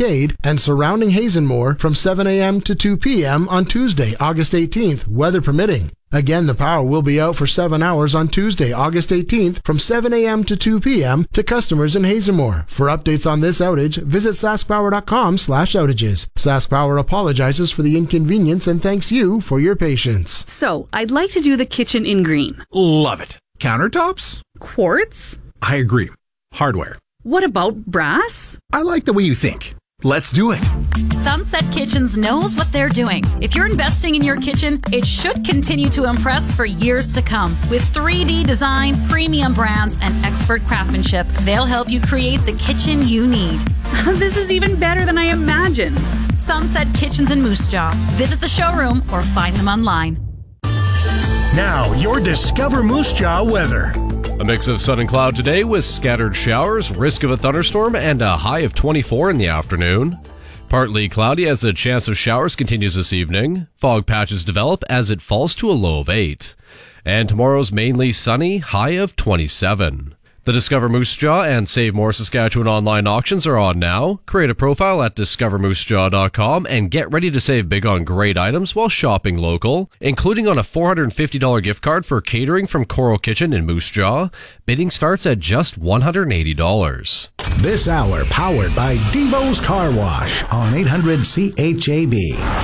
Arcade, and surrounding Hazenmore from 7 a.m. to 2 p.m. on Tuesday, August 18th, weather permitting. Again, the power will be out for 7 hours on Tuesday, August 18th from 7 a.m. to 2 p.m. to customers in Hazenmore. For updates on this outage, visit saskpower.com/outages. SaskPower apologizes for the inconvenience and thanks you for your patience. So, I'd like to do the kitchen in green. Love it. Countertops? Quartz? I agree. Hardware. What about brass? I like the way you think. Let's do it. Sunset Kitchens knows what they're doing. If you're investing in your kitchen, it should continue to impress for years to come. With 3D design, premium brands, and expert craftsmanship, they'll help you create the kitchen you need. This is even better than I imagined. Sunset Kitchens in Moose Jaw. Visit the showroom or find them online. Now, your Discover Moose Jaw weather. A mix of sun and cloud today with scattered showers, risk of a thunderstorm, and a high of 24 in the afternoon. Partly cloudy as the chance of showers continues this evening. Fog patches develop as it falls to a low of 8. And tomorrow's mainly sunny, high of 27. The Discover Moose Jaw and Save More Saskatchewan online auctions are on now. Create a profile at discovermoosejaw.com and get ready to save big on great items while shopping local, including on a $450 gift card for catering from Coral Kitchen in Moose Jaw. Bidding starts at just $180. This hour powered by Devo's Car Wash on 800 CHAB.